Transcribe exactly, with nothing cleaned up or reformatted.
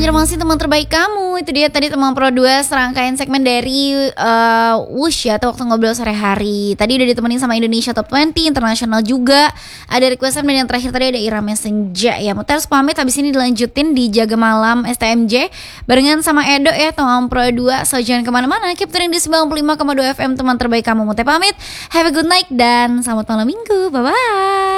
konfirmasi teman terbaik kamu. Itu dia tadi teman Pro dua serangkaian segmen dari uh, Wush ya, atau waktu ngobrol sore hari. Tadi udah ditemenin sama Indonesia Top dua puluh, internasional juga. Ada requestan, dan yang terakhir tadi ada Irama Senja ya. Muter harus pamit, habis ini dilanjutin di Jaga Malam S T M J barengan sama Edo ya, teman Pro dua. So jangan kemana-mana, keep tuning di sembilan puluh lima koma dua F M teman terbaik kamu. Muter pamit, have a good night dan selamat malam minggu. Bye bye.